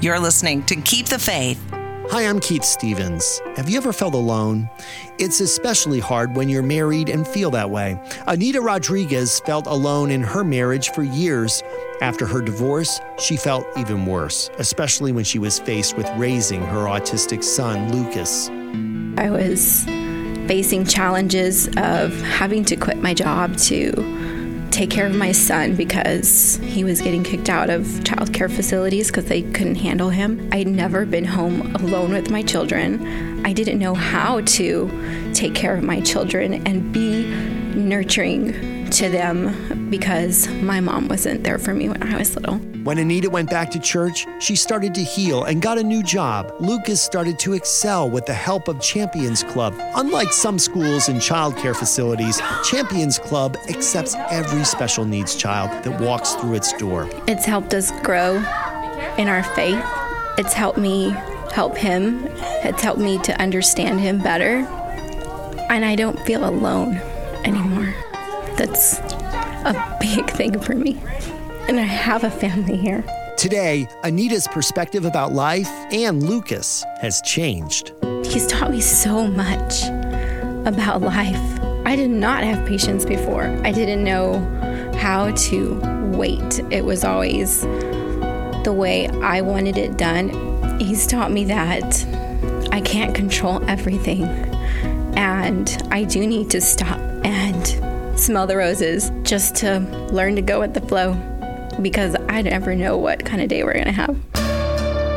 You're listening to Keep the Faith. Hi, I'm Keith Stevens. Have you ever felt alone? It's especially hard when you're married and feel that way. Anita Rodriguez felt alone in her marriage for years. After her divorce, she felt even worse, especially when she was faced with raising her autistic son, Lucas. I was facing challenges of having to quit my job to take care of my son because he was getting kicked out of child care facilities because they couldn't handle him. I'd never been home alone with my children. I didn't know how to take care of my children and be nurturing to them because my mom wasn't there for me when I was little. When Anita went back to church, she started to heal and got a new job. Lucas started to excel with the help of Champions Club. Unlike some schools and child care facilities, Champions Club accepts every special needs child that walks through its door. It's helped us grow in our faith. It's helped me help him. It's helped me to understand him better. And I don't feel alone anymore. That's a big thing for me. And I have a family here. Today, Anita's perspective about life and Lucas has changed. He's taught me so much about life. I did not have patience before. I didn't know how to wait. It was always the way I wanted it done. He's taught me that I can't control everything. And I do need to stop and smell the roses just to learn to go with the flow, because I never know what kind of day we're going to have.